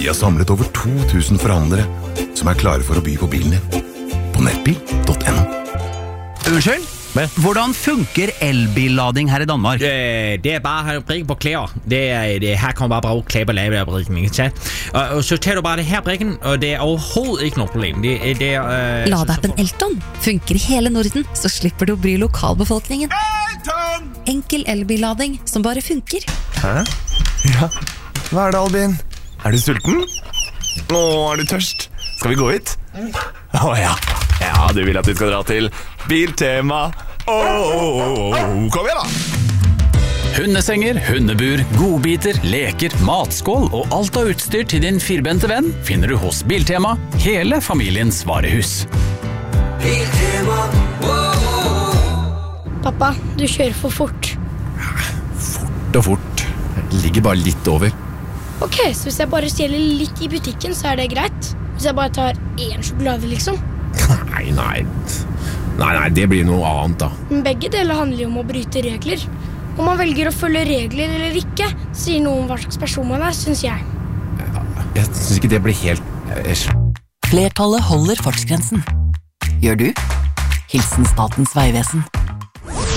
Vi har samlet over 2000 forhandlere som klare for å by på bilen din. På nettbil.no. Unnskyld? Hvordan funker elbillading her i Danmark? Det bare at brikke på klær. Her kan man bare bruke klær på lave brikken, ikke sant? Og så tar du bare det her brikken, og det overhovedet ikke noe problem. Ladeappen Elton funker i hele Norden, så slipper du å bry lokalbefolkningen. Elton! Enkel elbillading som bare funker. Hæ? Ja, hva det, Albin? Du sulten? Er du tørst? Skal vi gå hit? Ja. Ja, du vil at vi skal dra til Biltema. Kom igjen da! Hundesenger, hundebur, godbiter, leker, matskål og alt av utstyr til din firbente venn finner du hos Biltema, hele familiens varehus. Biltema. Pappa, du kjører for fort. Fort og fort. Det ligger bare litt over. Ok, så hvis jeg bare stjeler litt i butikken, så det greit? Hvis jeg bare tar 1 sjokolade, liksom? Nei, det blir noe annet da. Men begge deler handler jo om å bryte regler. Om man velger å følge regler eller ikke, sier noe om hva slags person man synes jeg. Jeg synes ikke det blir helt... Flertallet holder fartsgrensen. Gjør du? Hilsen Statens Vegvesen.